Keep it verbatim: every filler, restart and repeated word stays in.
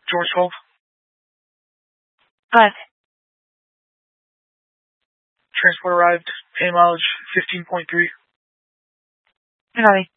George twelve. Five. Transport arrived. Pay mileage fifteen point three. Copy.